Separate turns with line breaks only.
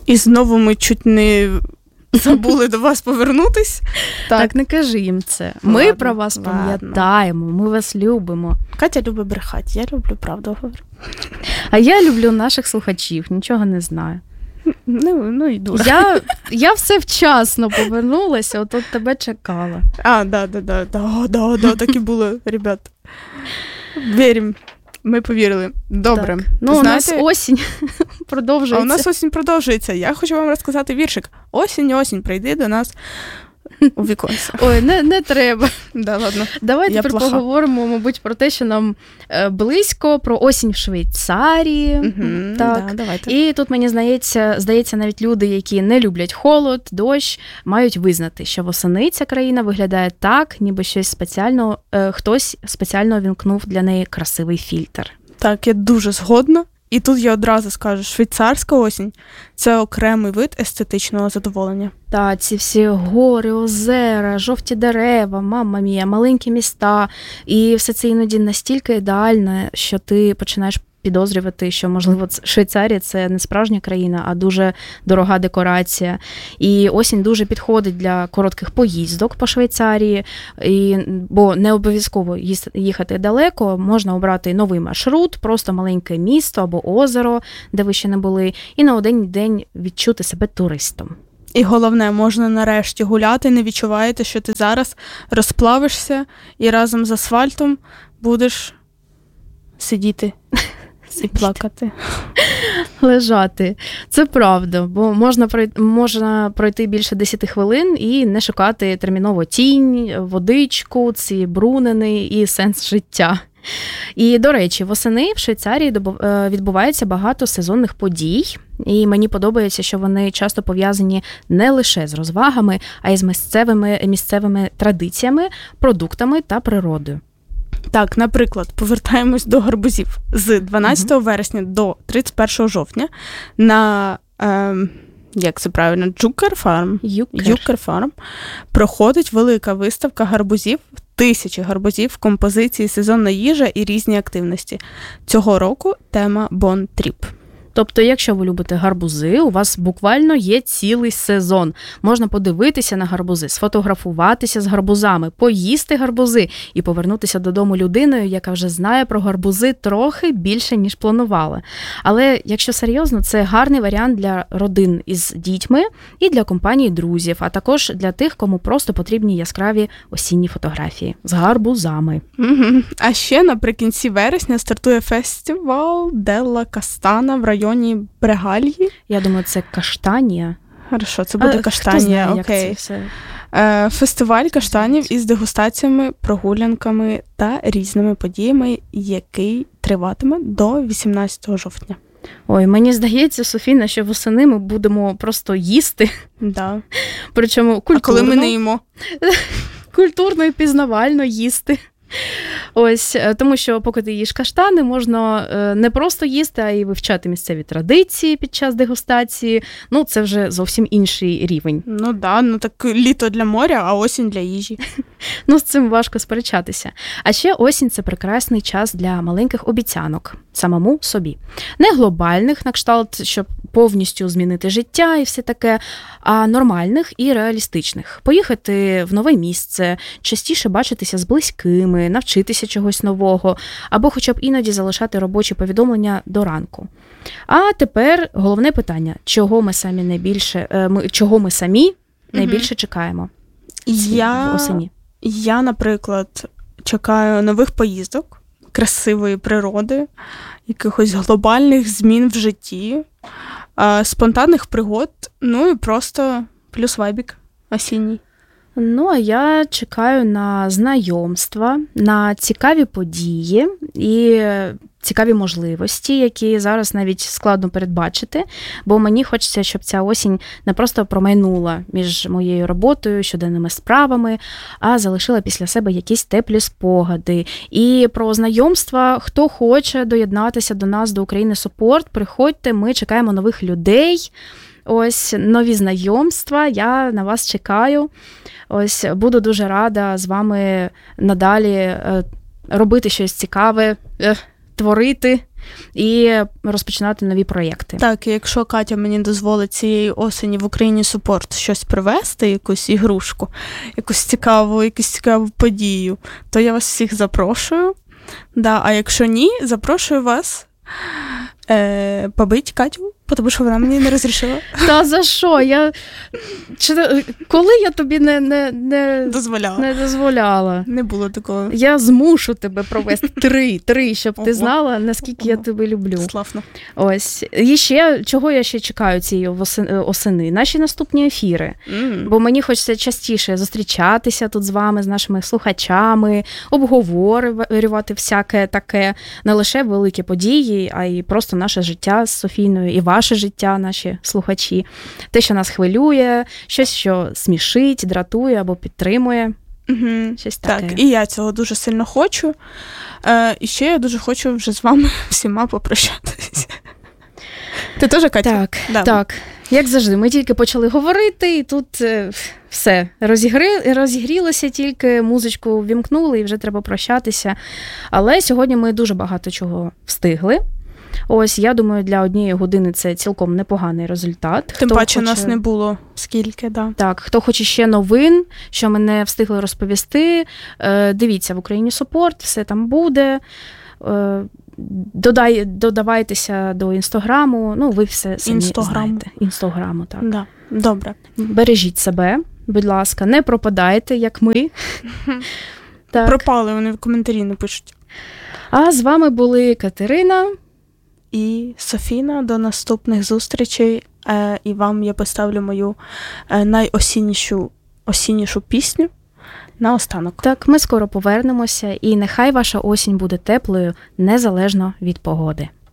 І знову ми чуть не забули до вас повернутись.
Так не кажи їм це. Ми про вас пам'ятаємо, ми вас любимо.
Катя любить брехати, я люблю правду говорити.
А я люблю наших слухачів, нічого не знаю.
Ну і дуже.
Я все вчасно повернулася, от тебе чекала.
Да, так і було, ребят. Віримо. Ми повірили. Добре.
Так. Ну, знаєте, у нас осінь продовжується.
А у нас осінь продовжується. Я хочу вам розказати віршик. Осінь, прийди до нас у віконце.
Ой, не треба.
Да, ладно.
Давай тепер поговоримо, мабуть, про те, що нам близько, про осінь в Швейцарії.
Угу,
так.
Да, давайте.
І тут, мені здається, навіть люди, які не люблять холод, дощ, мають визнати, що восени ця країна виглядає так, ніби хтось спеціально увімкнув для неї красивий фільтр.
Так, я дуже згодна. І тут я одразу скажу, швейцарська осінь – це окремий вид естетичного задоволення.
Та, ці всі гори, озера, жовті дерева, мамма мія, маленькі міста. І все це іноді настільки ідеальне, що ти починаєш підозрювати, що, можливо, Швейцарія – це не справжня країна, а дуже дорога декорація. І осінь дуже підходить для коротких поїздок по Швейцарії, бо не обов'язково їхати далеко, можна обрати новий маршрут, просто маленьке місто або озеро, де ви ще не були, і на один день відчути себе туристом.
І головне, можна нарешті гуляти, не відчуваєте, що ти зараз розплавишся і разом з асфальтом будеш сидіти. І плакати.
Лежати. Це правда, бо можна пройти більше 10 хвилин і не шукати терміново тінь, водичку, ці брунини і сенс життя. І, до речі, восени в Швейцарії відбувається багато сезонних подій, і мені подобається, що вони часто пов'язані не лише з розвагами, а й з місцевими традиціями, продуктами та природою.
Так, наприклад, повертаємось до гарбузів. З 12 вересня до 31 жовтня на, як це правильно, Юкер Фарм проходить велика виставка гарбузів, 1000 гарбузів, композиції, сезонна їжа і різні активності. Цього року тема Bon Trip.
Тобто, якщо ви любите гарбузи, у вас буквально є цілий сезон. Можна подивитися на гарбузи, сфотографуватися з гарбузами, поїсти гарбузи і повернутися додому людиною, яка вже знає про гарбузи трохи більше, ніж планувала. Але, якщо серйозно, це гарний варіант для родин із дітьми і для компанії друзів, а також для тих, кому просто потрібні яскраві осінні фотографії з гарбузами.
Угу. А ще наприкінці вересня стартує фестиваль Делла Кастана в районі Брегальї.
Я думаю, це Каштанія.
Хорошо, це буде Каштанія, окей. Фестиваль каштанів із дегустаціями, прогулянками та різними подіями, який триватиме до 18 жовтня.
Ой, мені здається, Софіна, що восени ми будемо просто їсти.
Да.
Причому культурно.
А коли ми не їмо?
Культурно і пізнавально їсти. Ось, тому що поки ти їш каштани, можна не просто їсти, а й вивчати місцеві традиції під час дегустації. Ну, це вже зовсім інший рівень.
Ну да, ну так літо для моря, а осінь для їжі.
Ну, з цим важко сперечатися. А ще осінь – це прекрасний час для маленьких обіцянок самому собі. Не глобальних, на кшталт, щоб повністю змінити життя і все таке, а нормальних і реалістичних. Поїхати в нове місце, частіше бачитися з близькими, навчитися чогось нового, або хоча б іноді залишати робочі повідомлення до ранку. А тепер головне питання, чого ми самі найбільше чекаємо осені?
Я, наприклад, чекаю нових поїздок, красивої природи, якихось глобальних змін в житті, спонтанних пригод, ну і просто плюс вайбік осінній.
Ну, а я чекаю на знайомства, на цікаві події і цікаві можливості, які зараз навіть складно передбачити, бо мені хочеться, щоб ця осінь не просто промайнула між моєю роботою, щоденними справами, а залишила після себе якісь теплі спогади. І про знайомства, хто хоче доєднатися до нас, до України Супорт, приходьте, ми чекаємо нових людей. Ось нові знайомства, я на вас чекаю. Ось буду дуже рада з вами надалі робити щось цікаве, творити і розпочинати нові проєкти.
Так, і якщо Катя мені дозволить цієї осені в Україні Супорт щось привезти, якусь ігрушку, якусь цікаву подію, то я вас всіх запрошую. Да, а якщо ні, запрошую вас побити Катю, тому що вона мені не розрішила.
Та за що? Коли я тобі не дозволяла?
Не було такого.
Я змушу тебе провести 3, щоб ти знала, наскільки я тебе люблю.
Славно.
Ось. І ще, чого я ще чекаю цієї осени? Наші наступні ефіри. Бо мені хочеться частіше зустрічатися тут з вами, з нашими слухачами, обговорювати всяке таке, не лише великі події, а й просто наше життя з Софійною і ваше життя, наші слухачі. Те, що нас хвилює, щось, що смішить, дратує або підтримує. Щось таке.
Так, і я цього дуже сильно хочу. І ще я дуже хочу вже з вами всіма попрощатися. Ти теж, Катя?
Так. Як завжди, ми тільки почали говорити, і тут все. Розігрілося тільки, музичку ввімкнули, і вже треба прощатися. Але сьогодні ми дуже багато чого встигли. Ось, я думаю, для 1 години це цілком непоганий результат.
Тим паче нас не було скільки, да.
Так, хто хоче ще новин, що ми не встигли розповісти, дивіться в Україні Супорт, все там буде. Додавайтеся до Інстаграму, ви все самі знаєте. Інстаграму, так.
Да. Добре.
Бережіть себе, будь ласка, не пропадайте, як ми.
Так. Пропали, вони в коментарі не пишуть.
А з вами були Катерина
і Софіна. До наступних зустрічей. І вам я поставлю мою найосіннішу пісню на останок.
Так, ми скоро повернемося, і нехай ваша осінь буде теплою, незалежно від погоди.